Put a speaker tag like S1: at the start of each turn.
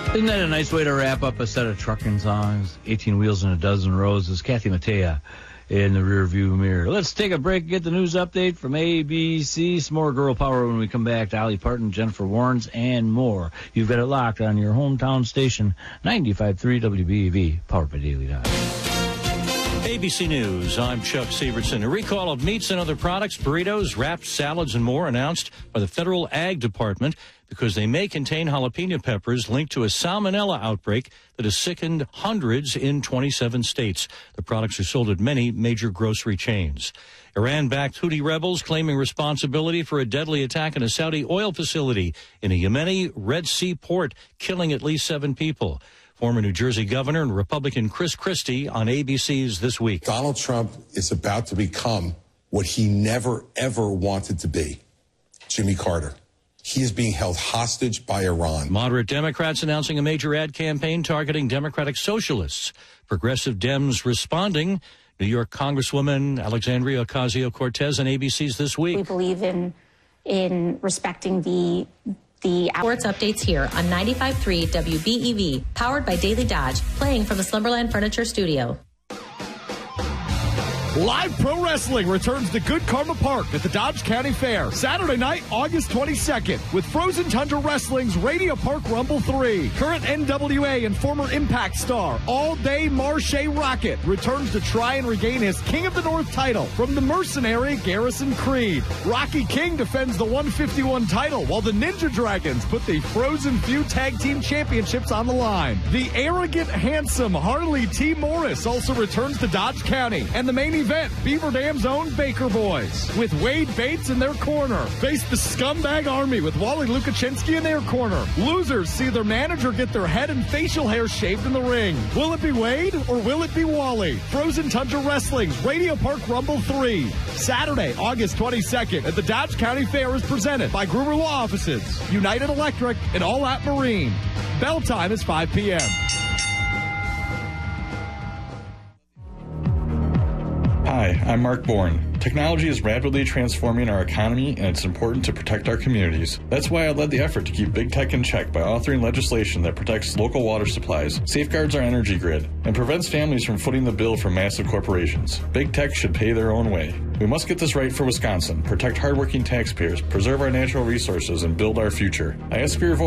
S1: Isn't that a nice way to wrap up a set of trucking songs? 18 Wheels and a Dozen Roses. Kathy Mattea in the rearview mirror. Let's take a break and get the news update from ABC. Some more girl power when we come back. Dolly Parton, Jennifer Warnes, and more. You've got it locked on your hometown station, 95.3 WBAV, powered by Daily Dodge.
S2: ABC News, I'm Chuck Severson. A recall of meats and other products, burritos, wraps, salads, and more announced by the Federal Ag Department because they may contain jalapeno peppers linked to a salmonella outbreak that has sickened hundreds in 27 states. The products are sold at many major grocery chains. Iran-backed Houthi rebels claiming responsibility for a deadly attack in a Saudi oil facility in a Yemeni Red Sea port, killing at least 7 people. Former New Jersey governor and Republican Chris Christie on ABC's This Week.
S3: Donald Trump is about to become what he never, ever wanted to be, Jimmy Carter. He is being held hostage by Iran.
S2: Moderate Democrats announcing a major ad campaign targeting Democratic socialists. Progressive Dems responding. New York Congresswoman Alexandria Ocasio-Cortez on ABC's This Week.
S4: We believe in respecting the
S5: sports updates here on 95.3 WBEV, powered by Daily Dodge, playing from the Slumberland Furniture Studio.
S6: Live Pro Wrestling returns to Good Karma Park at the Dodge County Fair, Saturday night, August 22nd, with Frozen Tundra Wrestling's Radio Park Rumble 3. Current NWA and former Impact star, All Day Marche Rocket, returns to try and regain his King of the North title from the mercenary Garrison Creed. Rocky King defends the 151 title, while the Ninja Dragons put the Frozen Feud Tag Team Championships on the line. The arrogant, handsome Harley T. Morris also returns to Dodge County, and the main event, Beaver Dam's own Baker Boys, with Wade Bates in their corner, face the Scumbag Army with Wally Lukashinsky in their corner. Losers see their manager get their head and facial hair shaved in the ring. Will it be Wade or will it be Wally? Frozen Tundra Wrestling's Radio Park Rumble 3, Saturday, August 22nd at the Dodge County Fair, is presented by Gruber Law Offices, United Electric, and All Out Marine. Bell time is 5 p.m.
S7: Hi, I'm Mark Bourne. Technology is rapidly transforming our economy, and it's important to protect our communities. That's why I led the effort to keep big tech in check by authoring legislation that protects local water supplies, safeguards our energy grid, and prevents families from footing the bill for massive corporations. Big tech should pay their own way. We must get this right for Wisconsin, protect hardworking taxpayers, preserve our natural resources, and build our future. I ask for your vote